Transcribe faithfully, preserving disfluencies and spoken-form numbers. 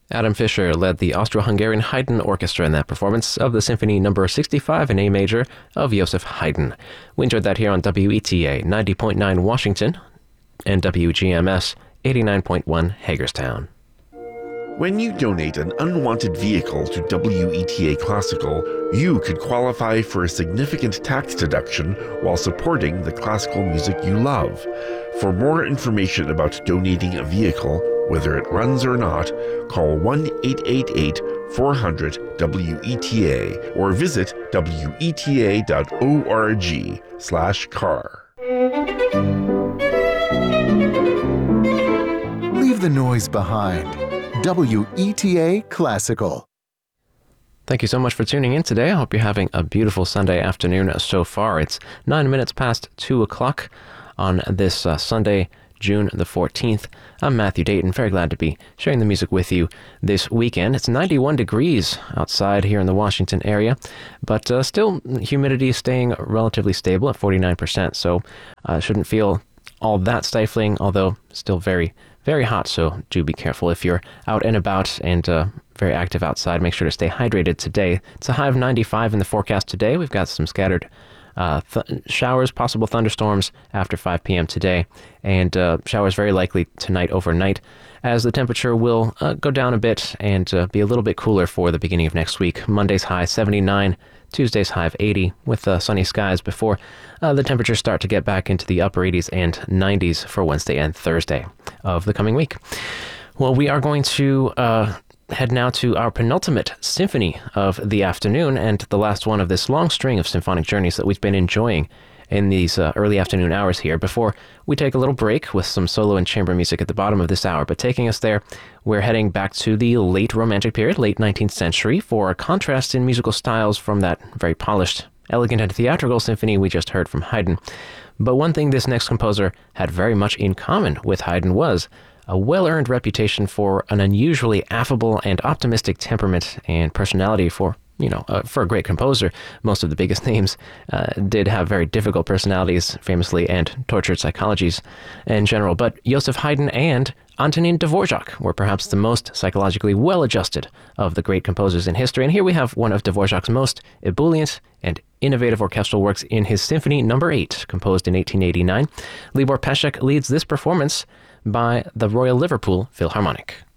Adam Fischer led the Austro-Hungarian Haydn Orchestra in that performance of the Symphony Number sixty-five in A major of Joseph Haydn. We enjoyed that here on W E T A ninety point nine Washington and W G M S eighty-nine point one Hagerstown. When you donate an unwanted vehicle to W E T A Classical, you could qualify for a significant tax deduction while supporting the classical music you love. For more information about donating a vehicle, whether it runs or not, call one eight eight eight, four hundred, W E T A or visit W E T A dot org slash car. Leave the noise behind. W E T A Classical. Thank you so much for tuning in today. I hope you're having a beautiful Sunday afternoon so far. It's nine minutes past two o'clock on this uh, Sunday, June the fourteenth. I'm Matthew Dayton, very glad to be sharing the music with you this weekend. It's ninety-one degrees outside here in the Washington area, but uh, still humidity is staying relatively stable at forty-nine percent, so uh, shouldn't feel all that stifling, although still very, very hot, so do be careful if you're out and about and uh, very active outside. Make sure to stay hydrated today. It's a high of ninety-five in the forecast today. We've got some scattered Uh, th- showers, possible thunderstorms after five p.m. today, and uh, showers very likely tonight overnight, as the temperature will uh, go down a bit and uh, be a little bit cooler for the beginning of next week. Monday's high seventy-nine, Tuesday's high of eighty, with uh, sunny skies before uh, the temperatures start to get back into the upper eighties and nineties for Wednesday and Thursday of the coming week. Well, we are going to uh, head now to our penultimate symphony of the afternoon and the last one of this long string of symphonic journeys that we've been enjoying in these uh, early afternoon hours here before we take a little break with some solo and chamber music at the bottom of this hour. But taking us there, we're heading back to the late Romantic period, late nineteenth century, for a contrast in musical styles from that very polished, elegant and theatrical symphony we just heard from Haydn. But one thing this next composer had very much in common with Haydn was a well-earned reputation for an unusually affable and optimistic temperament and personality for, you know, uh, for a great composer. Most of the biggest names uh, did have very difficult personalities, famously, and tortured psychologies in general. But Joseph Haydn and Antonin Dvorak were perhaps the most psychologically well-adjusted of the great composers in history. And here we have one of Dvorak's most ebullient and innovative orchestral works in his Symphony Number eight, composed in eighteen eighty-nine. Libor Pesek leads this performance by the Royal Liverpool Philharmonic.